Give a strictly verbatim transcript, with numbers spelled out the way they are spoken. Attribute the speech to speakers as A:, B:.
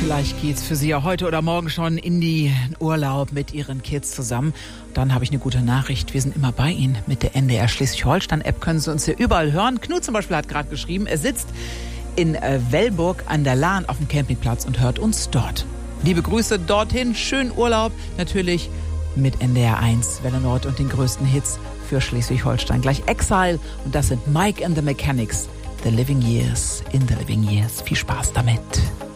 A: Vielleicht geht's für Sie ja heute oder morgen schon in den Urlaub mit Ihren Kids zusammen. Dann habe ich eine gute Nachricht. Wir sind immer bei Ihnen mit der N D R Schleswig-Holstein-App. Können Sie uns hier überall hören. Knut zum Beispiel hat gerade geschrieben, er sitzt in Wellburg an der Lahn auf dem Campingplatz und hört uns dort. Liebe Grüße dorthin, schönen Urlaub. Natürlich mit N D R eins, Welle Nord und den größten Hits für Schleswig-Holstein. Gleich Exile und das sind Mike and the Mechanics. The Living Years in the Living Years. Viel Spaß damit.